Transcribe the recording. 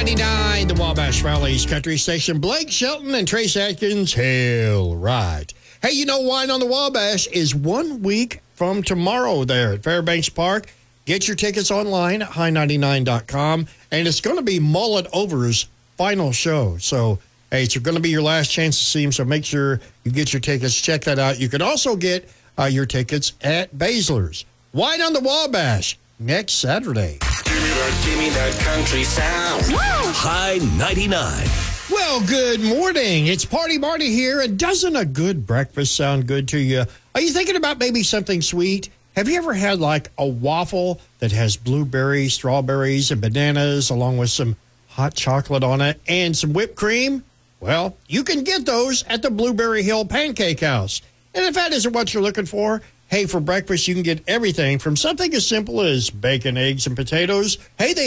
99, the Wabash Valley's country station. Blake Shelton and Trace Atkins, Hail Right. Hey, you know, Wine on the Wabash is 1 week from tomorrow there at Fairbanks Park. Get your tickets online at high99.com. And it's going to be Mullet Over's final show. So, hey, it's going to be your last chance to see him. So make sure you get your tickets. Check that out. You can also get your tickets at Baszler's. Wine on the Wabash next Saturday. Give me that country sound. Woo! High 99. Well, good morning. It's Party Marty here. And doesn't a good breakfast sound good to you? Are you thinking about maybe something sweet? Have you ever had like a waffle that has blueberries, strawberries, and bananas along with some hot chocolate on it and some whipped cream? Well, you can get those at the Blueberry Hill Pancake House. And if that isn't what you're looking for, hey, for breakfast, you can get everything from something as simple as bacon, eggs, and potatoes. Hey, they